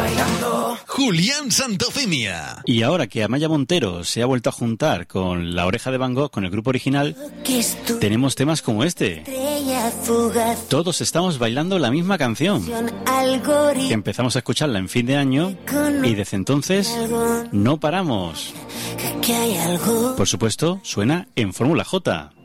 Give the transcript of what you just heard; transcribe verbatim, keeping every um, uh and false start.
bailando. Julián Santofimia. Y ahora que Amaya Montero se ha vuelto a juntar con La Oreja de Van Gogh, con el grupo original, tenemos temas como este. Todos estamos bailando la misma canción, que empezamos a escucharla en fin de año y desde entonces no paramos. Por supuesto, suena en Fórmula J.